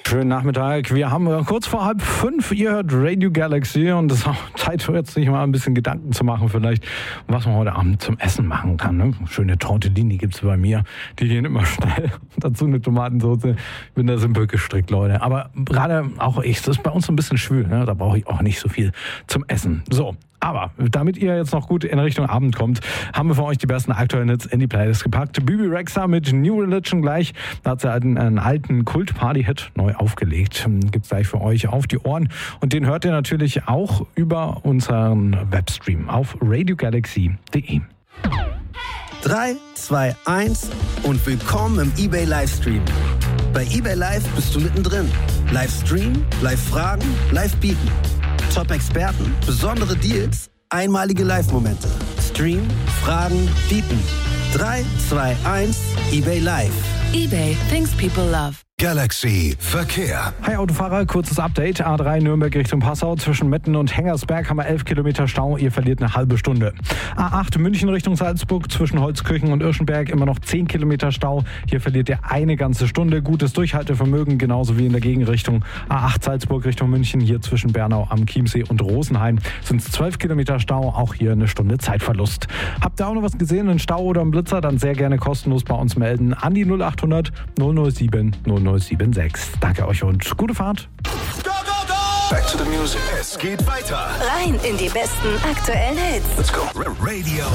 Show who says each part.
Speaker 1: Schönen Nachmittag. Wir haben kurz vor 4:30. Ihr hört Radio Galaxy und es ist auch Zeit, jetzt sich mal ein bisschen Gedanken zu machen, vielleicht, was man heute Abend zum Essen machen kann. Ne? Schöne Tortellini gibt's bei mir. Die gehen immer schnell. Dazu eine Tomatensauce. Ich bin da simpel gestrickt, Leute. Aber gerade auch ich, das ist bei uns so ein bisschen schwül. Ne? Da brauche ich auch nicht so viel zum Essen. So. Aber damit ihr jetzt noch gut in Richtung Abend kommt, haben wir für euch die besten aktuellen Hits in die Playlist gepackt. Bibi Rexha mit New Religion gleich. Da hat sie einen alten Kult-Party-Hit neu aufgelegt. Gibt's gleich für euch auf die Ohren. Und den hört ihr natürlich auch über unseren Webstream auf radiogalaxy.de.
Speaker 2: 3, 2, 1 und willkommen im eBay Livestream. Bei eBay Live bist du mittendrin. Livestream, Live-Fragen, Live-Bieten. Top-Experten, besondere Deals, einmalige Live-Momente. Stream, Fragen, Bieten. 3, 2, 1, eBay Live.
Speaker 3: eBay, things people love.
Speaker 4: Galaxy Verkehr.
Speaker 1: Hi Autofahrer, kurzes Update. A3 Nürnberg Richtung Passau. Zwischen Metten und Hengersberg haben wir 11 Kilometer Stau. Ihr verliert eine halbe Stunde. A8 München Richtung Salzburg. Zwischen Holzkirchen und Irschenberg immer noch 10 Kilometer Stau. Hier verliert ihr eine ganze Stunde. Gutes Durchhaltevermögen, genauso wie in der Gegenrichtung. A8 Salzburg Richtung München. Hier zwischen Bernau am Chiemsee und Rosenheim sind es 12 Kilometer Stau. Auch hier eine Stunde Zeitverlust. Habt ihr auch noch was gesehen, einen Stau oder einen Blitzer? Dann sehr gerne kostenlos bei uns melden. An die 0800 007 007. Danke euch und gute Fahrt.
Speaker 4: Back to the music. Es geht weiter.
Speaker 3: Rein in die besten aktuellen Hits.
Speaker 4: Let's go. Radio